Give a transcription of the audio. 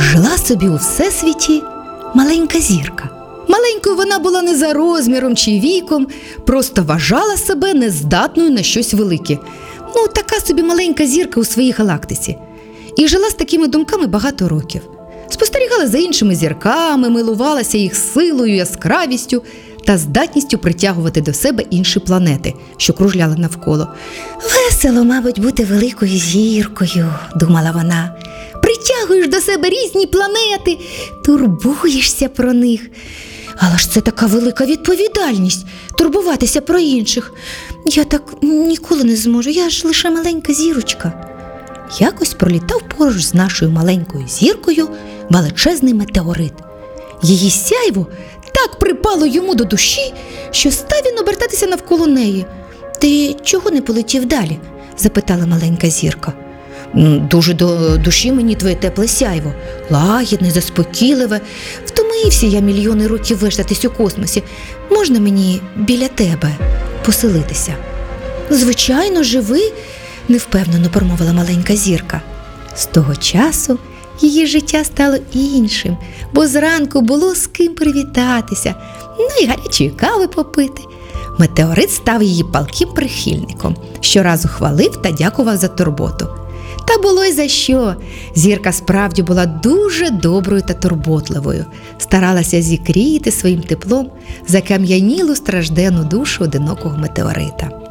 Жила собі у всесвіті маленька зірка. Маленькою вона була не за розміром чи віком, просто вважала себе нездатною на щось велике. Така собі маленька зірка у своїй галактиці. І жила з такими думками багато років. Спостерігала за іншими зірками, милувалася їх силою, яскравістю та здатністю притягувати до себе інші планети, що кружляли навколо. «Весело, мабуть, бути великою зіркою», – думала вона. «Притягуєш до себе різні планети, турбуєшся про них. Але ж це така велика відповідальність – турбуватися про інших. Я так ніколи не зможу, я ж лише маленька зірочка». Якось пролітав поруч з нашою маленькою зіркою величезний метеорит. Її сяйво так припало йому до душі, що став він обертатися навколо неї. «Ти чого не полетів далі?» – запитала маленька зірка. «Дуже до душі мені твоє тепле сяйво, лагідне, заспокійливе. Втомився я мільйони років вештатись у космосі. Можна мені біля тебе поселитися?» «Звичайно, живи», – невпевнено промовила маленька зірка. З того часу її життя стало іншим, бо зранку було з ким привітатися, і гарячої кави попити. Метеорит став її палким прихильником, щоразу хвалив та дякував за турботу. Та було й за що. Зірка справді була дуже доброю та турботливою, старалася зігріти своїм теплом закам'янілу стражденну душу одинокого метеорита.